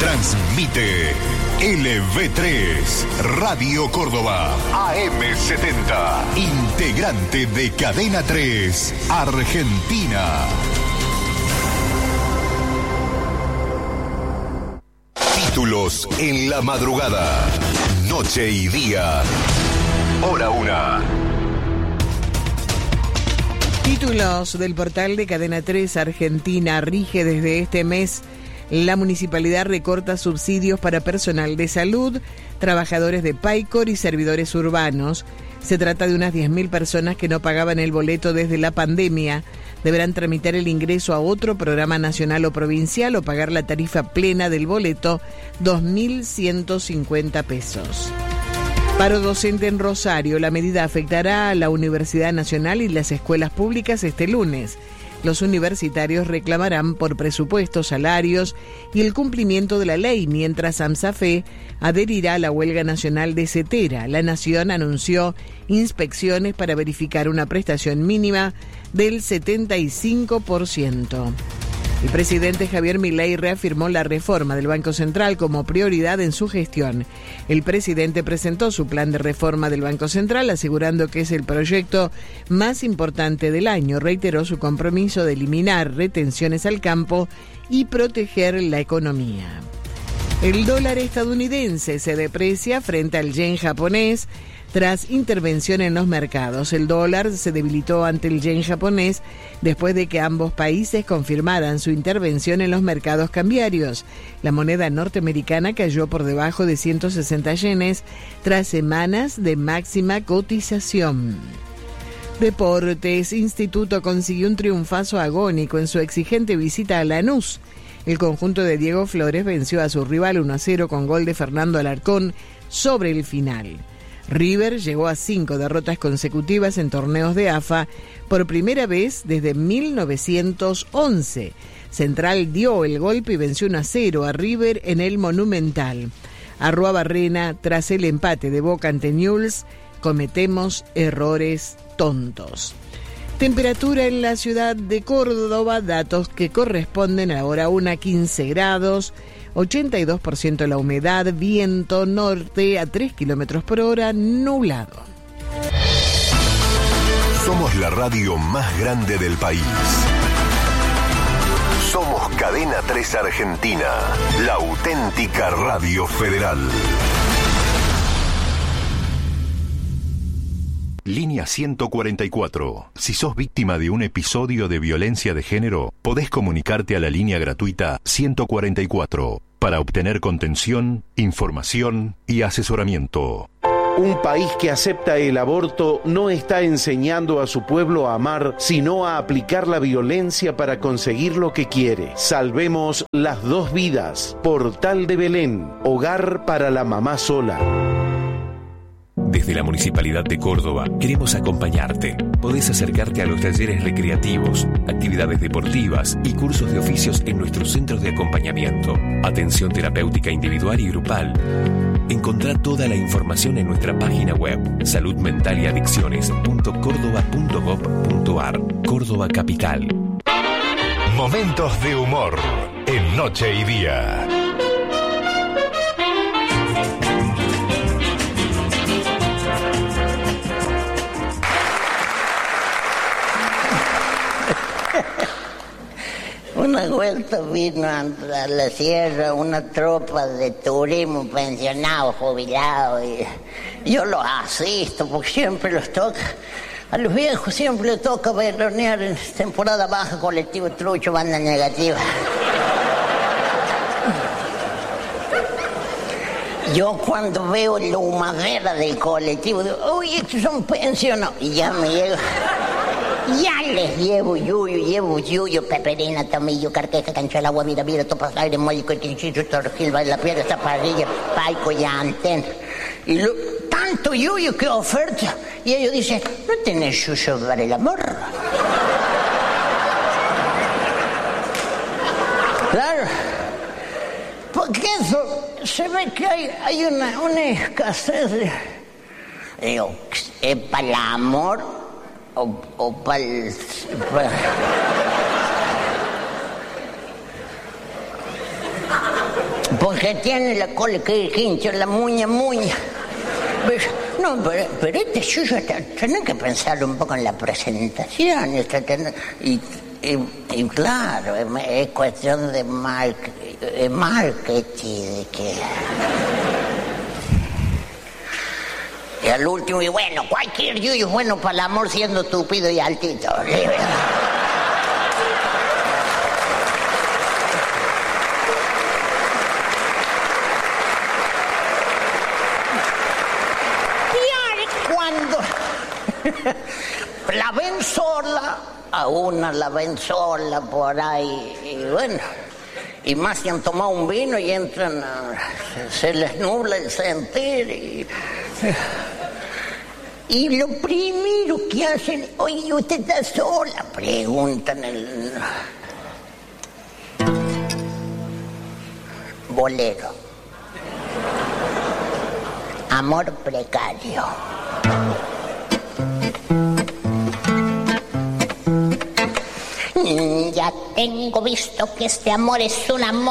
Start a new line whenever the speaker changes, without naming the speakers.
Transmite LV3, Radio Córdoba, AM70, integrante de Cadena 3, Argentina. Títulos en la madrugada, noche y día, hora 1.
Títulos del portal de Cadena 3 Argentina. Rige desde este mes. La municipalidad recorta subsidios para personal de salud, trabajadores de PAICOR y servidores urbanos. Se trata de unas 10.000 personas que no pagaban el boleto desde la pandemia. Deberán tramitar el ingreso a otro programa nacional o provincial o pagar la tarifa plena del boleto, 2.150 pesos. Paro docente en Rosario. La medida afectará a la Universidad Nacional y las escuelas públicas este lunes. Los universitarios reclamarán por presupuestos, salarios y el cumplimiento de la ley, mientras AMSAFE adherirá a la huelga nacional de Cetera. La Nación anunció inspecciones para verificar una prestación mínima del 75%. El presidente Javier Milei reafirmó la reforma del Banco Central como prioridad en su gestión. El presidente presentó su plan de reforma del Banco Central, asegurando que es el proyecto más importante del año. Reiteró su compromiso de eliminar retenciones al campo y proteger la economía. El dólar estadounidense se deprecia frente al yen japonés tras intervención en los mercados. El dólar se debilitó ante el yen japonés después de que ambos países confirmaran su intervención en los mercados cambiarios. La moneda norteamericana cayó por debajo de 160 yenes tras semanas de máxima cotización. Deportes. Instituto consiguió un triunfazo agónico en su exigente visita a Lanús. El conjunto de Diego Flores venció a su rival 1-0 con gol de Fernando Alarcón sobre el final. River llegó a 5 derrotas consecutivas en torneos de AFA por primera vez desde 1911. Central dio el golpe y venció 1-0 a River en el Monumental. Arruabarrena, tras el empate de Boca ante Newell's, cometemos errores tontos. Temperatura en la ciudad de Córdoba, datos que corresponden a la hora 1, 15 grados. 82% la humedad, viento norte a 3 kilómetros por hora, nublado.
Somos la radio más grande del país. Somos Cadena 3 Argentina, la auténtica radio federal. Línea 144. Si sos víctima de un episodio de violencia de género, podés comunicarte a la línea gratuita 144 para obtener contención, información y asesoramiento.
Un país que acepta el aborto no está enseñando a su pueblo a amar, sino a aplicar la violencia para conseguir lo que quiere. Salvemos las 2 vidas. Portal de Belén, hogar para la mamá sola.
Desde la Municipalidad de Córdoba queremos acompañarte. Podés acercarte a los talleres recreativos, actividades deportivas y cursos de oficios en nuestros centros de acompañamiento. Atención terapéutica individual y grupal. Encontrá toda la información en nuestra página web saludmentaliadicciones.cordoba.gov.ar. Córdoba Capital.
Momentos de humor en Noche y Día.
Una vuelta vino a la sierra una tropa de turismo, pensionados, jubilados, y yo los asisto porque siempre los toca. A los viejos siempre les toca velonear en temporada baja, colectivo trucho, banda negativa. Yo cuando veo la humadera del colectivo digo, uy, estos son pensionados, y ya me llego. Ya les llevo yuyo, peperina, tomillo, carqueja, canchuela, agua, vira, topas, aire, mólico, quinchillo, torgil, la piedra, zaparrilla, paico y antena. Y tanto yuyo que oferta. Y ellos dicen, ¿no tenés yuyo para el amor? Claro. Porque eso, se ve que hay una escasez de... Digo, ¿es para el amor? O para el... Porque tiene la cola que hincha, la muña. No, pero este suyo tenés que pensar un poco en la presentación. Y claro, es cuestión de marketing. Y al último, y bueno, cualquier yuyo es bueno para el amor siendo tupido y altito. La ven sola, a una la ven sola por ahí, y bueno, y más si han tomado un vino y entran, se les nubla el sentir, y lo primero que hacen, oye, ¿usted está sola? Preguntan el bolero. Amor precario. Ya tengo visto que este amor es un amor